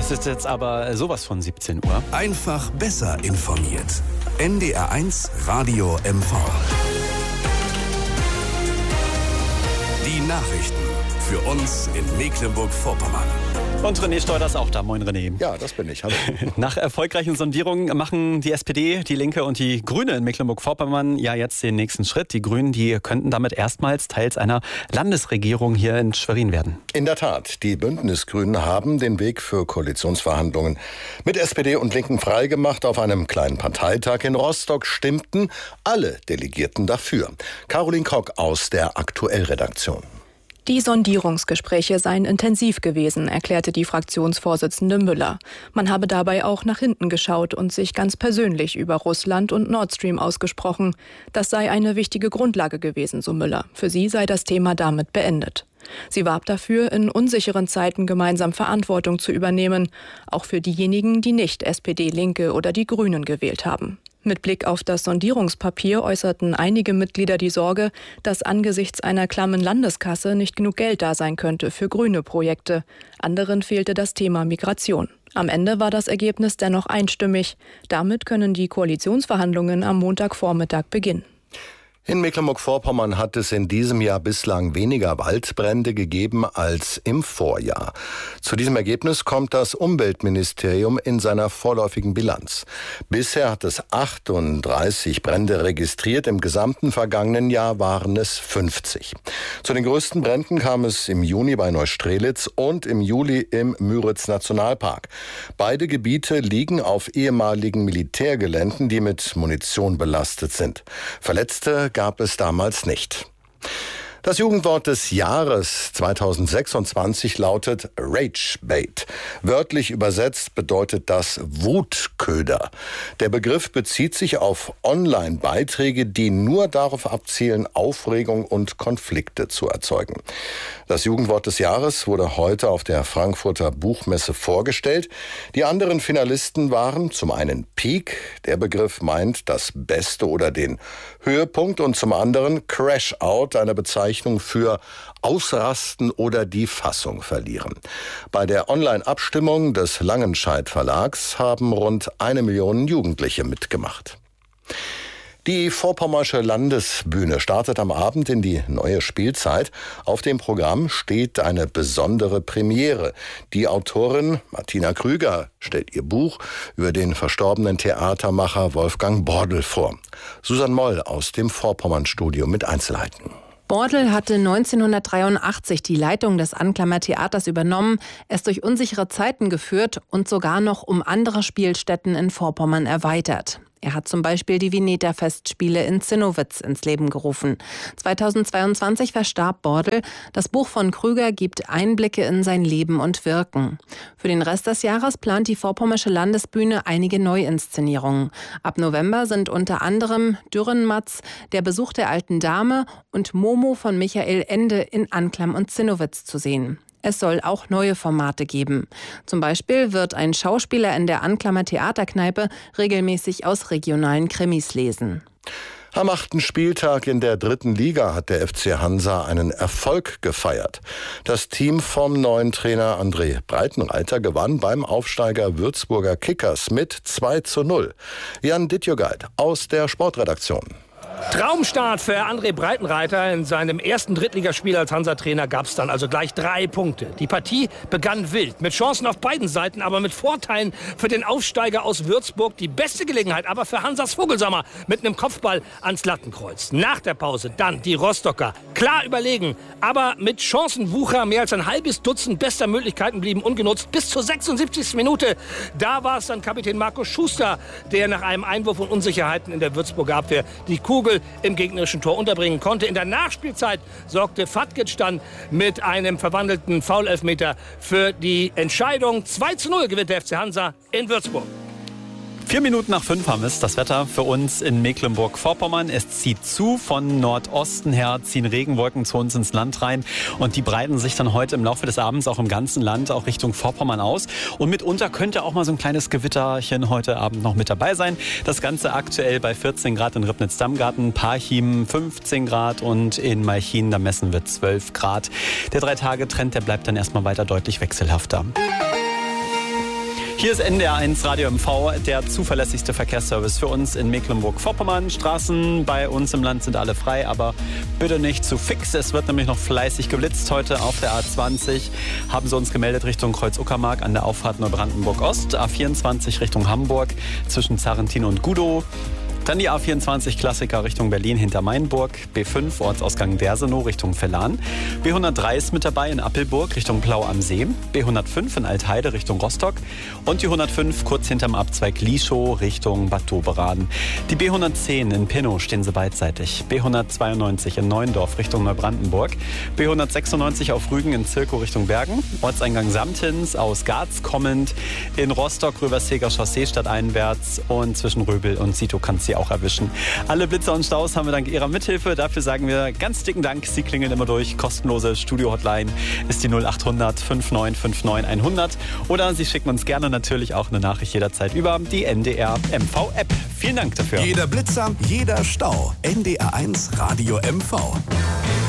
Es ist jetzt aber sowas von 17 Uhr. Einfach besser informiert. NDR1 Radio MV. Die Nachrichten für uns in Mecklenburg-Vorpommern. Und René Steuder ist auch da. Moin René. Ja, das bin ich. Hallo. Nach erfolgreichen Sondierungen machen die SPD, die Linke und die Grüne in Mecklenburg-Vorpommern ja jetzt den nächsten Schritt. Die Grünen, die könnten damit erstmals Teils einer Landesregierung hier in Schwerin werden. In der Tat, die Bündnisgrünen haben den Weg für Koalitionsverhandlungen mit SPD und Linken freigemacht. Auf einem kleinen Parteitag in Rostock stimmten alle Delegierten dafür. Caroline Kock aus der Aktuell-Redaktion. Die Sondierungsgespräche seien intensiv gewesen, erklärte die Fraktionsvorsitzende Müller. Man habe dabei auch nach hinten geschaut und sich ganz persönlich über Russland und Nord Stream ausgesprochen. Das sei eine wichtige Grundlage gewesen, so Müller. Für sie sei das Thema damit beendet. Sie warb dafür, in unsicheren Zeiten gemeinsam Verantwortung zu übernehmen, auch für diejenigen, die nicht SPD, Linke oder die Grünen gewählt haben. Mit Blick auf das Sondierungspapier äußerten einige Mitglieder die Sorge, dass angesichts einer klammen Landeskasse nicht genug Geld da sein könnte für grüne Projekte. Anderen fehlte das Thema Migration. Am Ende war das Ergebnis dennoch einstimmig. Damit können die Koalitionsverhandlungen am Montagvormittag beginnen. In Mecklenburg-Vorpommern hat es in diesem Jahr bislang weniger Waldbrände gegeben als im Vorjahr. Zu diesem Ergebnis kommt das Umweltministerium in seiner vorläufigen Bilanz. Bisher hat es 38 Brände registriert, im gesamten vergangenen Jahr waren es 50. Zu den größten Bränden kam es im Juni bei Neustrelitz und im Juli im Müritz-Nationalpark. Beide Gebiete liegen auf ehemaligen Militärgeländen, die mit Munition belastet sind. Verletzte gab es damals nicht. Das Jugendwort des Jahres 2026 lautet Ragebait. Wörtlich übersetzt bedeutet das Wutköder. Der Begriff bezieht sich auf Online-Beiträge, die nur darauf abzielen, Aufregung und Konflikte zu erzeugen. Das Jugendwort des Jahres wurde heute auf der Frankfurter Buchmesse vorgestellt. Die anderen Finalisten waren zum einen Peak, der Begriff meint das Beste oder den Höhepunkt, und zum anderen Crash-Out, eine Bezeichnung für Ausrasten oder die Fassung verlieren. Bei der Online-Abstimmung des Langenscheidt Verlags haben rund 1 Million Jugendliche mitgemacht. Die Vorpommersche Landesbühne startet am Abend in die neue Spielzeit. Auf dem Programm steht eine besondere Premiere. Die Autorin Martina Krüger stellt ihr Buch über den verstorbenen Theatermacher Wolfgang Bordel vor. Susanne Moll aus dem Vorpommern-Studio mit Einzelheiten. Bordel hatte 1983 die Leitung des Anklammer Theaters übernommen, es durch unsichere Zeiten geführt und sogar noch um andere Spielstätten in Vorpommern erweitert. Er hat zum Beispiel die Vineta-Festspiele in Zinnowitz ins Leben gerufen. 2022 verstarb Bordel. Das Buch von Krüger gibt Einblicke in sein Leben und Wirken. Für den Rest des Jahres plant die Vorpommersche Landesbühne einige Neuinszenierungen. Ab November sind unter anderem Dürrenmatz, Der Besuch der alten Dame und Momo von Michael Ende in Anklam und Zinnowitz zu sehen. Es soll auch neue Formate geben. Zum Beispiel wird ein Schauspieler in der Anklammer Theaterkneipe regelmäßig aus regionalen Krimis lesen. Am 8. Spieltag in der 3. Liga hat der FC Hansa einen Erfolg gefeiert. Das Team vom neuen Trainer André Breitenreiter gewann beim Aufsteiger Würzburger Kickers mit 2:0. Jan Dittjogait aus der Sportredaktion. Traumstart für André Breitenreiter. In seinem ersten Drittligaspiel als Hansa-Trainer gab es dann also gleich 3 Punkte. Die Partie begann wild, mit Chancen auf beiden Seiten, aber mit Vorteilen für den Aufsteiger aus Würzburg. Die beste Gelegenheit aber für Hansas Vogelsammer mit einem Kopfball ans Lattenkreuz. Nach der Pause dann die Rostocker. Klar überlegen, aber mit Chancenwucher. Mehr als ein halbes Dutzend bester Möglichkeiten blieben ungenutzt. Bis zur 76. Minute. Da war es dann Kapitän Markus Schuster, der nach einem Einwurf und Unsicherheiten in der Würzburger Abwehr die Kugel im gegnerischen Tor unterbringen konnte. In der Nachspielzeit sorgte Fatkic dann mit einem verwandelten Foul-Elfmeter für die Entscheidung. 2:0 gewinnt der FC Hansa in Würzburg. 4 Minuten nach 5 haben es. Das Wetter für uns in Mecklenburg-Vorpommern. Es zieht zu. Von Nordosten her ziehen Regenwolken zu uns ins Land rein. Und die breiten sich dann heute im Laufe des Abends auch im ganzen Land, auch Richtung Vorpommern aus. Und mitunter könnte auch mal so ein kleines Gewitterchen heute Abend noch mit dabei sein. Das Ganze aktuell bei 14 Grad in Ribnitz-Dammgarten, Parchim 15 Grad und in Malchin, da messen wir 12 Grad. Der 3-Tage-Trend, der bleibt dann erstmal weiter deutlich wechselhafter. Hier ist NDR1 Radio MV, der zuverlässigste Verkehrsservice für uns in Mecklenburg-Vorpommern. Straßen bei uns im Land sind alle frei, aber bitte nicht zu fix. Es wird nämlich noch fleißig geblitzt heute auf der A20. Haben sie uns gemeldet Richtung Kreuz-Uckermark an der Auffahrt Neubrandenburg-Ost. A24 Richtung Hamburg zwischen Zarrentin und Gudow. Dann die A24 Klassiker Richtung Berlin hinter Mainburg, B5 Ortsausgang Dersenow Richtung Vellan, B103 ist mit dabei in Appelburg Richtung Plau am See, B105 in Altheide Richtung Rostock und die 105 kurz hinterm Abzweig Lieschow Richtung Bad Doberan. Die B110 in Pinnow stehen sie beidseitig, B192 in Neuendorf Richtung Neubrandenburg, B196 auf Rügen in Zirkow Richtung Bergen, Ortseingang Samtins aus Garz kommend, in Rostock Röverseger Chaussee stadteinwärts und zwischen Röbel und Sito kann sie auch erwischen. Alle Blitzer und Staus haben wir dank Ihrer Mithilfe. Dafür sagen wir ganz dicken Dank. Sie klingeln immer durch. Kostenlose Studio-Hotline ist die 0800 5959 100. Oder Sie schicken uns gerne natürlich auch eine Nachricht jederzeit über die NDR MV-App. Vielen Dank dafür. Jeder Blitzer, jeder Stau. NDR1 Radio MV.